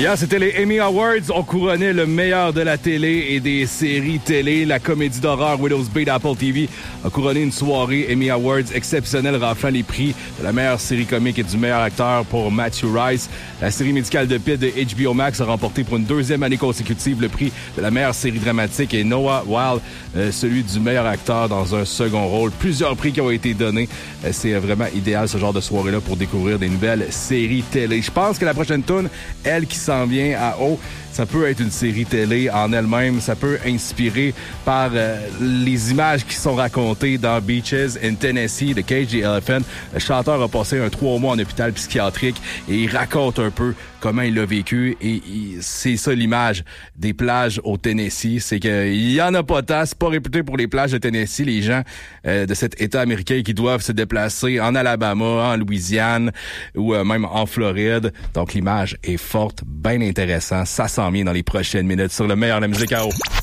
Hier, c'était les Emmy Awards. On couronnait le meilleur de la télé et des séries télé. La comédie d'horreur Widow's Bait d'Apple TV a couronné une soirée Emmy Awards exceptionnelle, raflant les prix de la meilleure série comique et du meilleur acteur pour Matthew Rice. La série médicale de Pitt de HBO Max a remporté pour une deuxième année consécutive le prix de la meilleure série dramatique et Noah Wyle, celui du meilleur acteur dans un second rôle. Plusieurs prix qui ont été donnés. C'est vraiment idéal ce genre de soirée-là pour découvrir des nouvelles séries télé. Je pense que la prochaine tourne, elle qui s'en vient à haut, ça peut être une série télé en elle-même. Ça peut inspirer par les images qui sont racontées dans Beaches in Tennessee de Cage the Elephant. Le chanteur a passé 3 mois en hôpital psychiatrique et il raconte un peu comment il l'a vécu. Et c'est ça l'image des plages au Tennessee. C'est qu'il y en a pas tant. C'est pas réputé pour les plages de Tennessee. Les gens de cet État américain qui doivent se déplacer en Alabama, en Louisiane ou même en Floride. Donc l'image est forte, bien intéressant. Ça s'en vient dans les prochaines minutes sur le meilleur de la musique à eau.